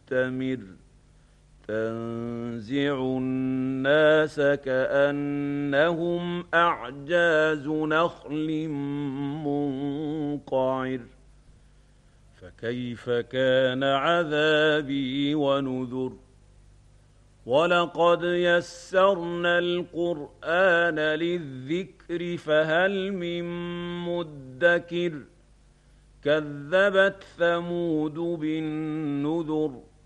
مستمر تنزع الناس كأنهم أعجاز نخل منقعر فكيف كان عذابي ونذر ولقد يسرنا القرآن للذكر فهل من مدكر كذبت ثمود بالنذر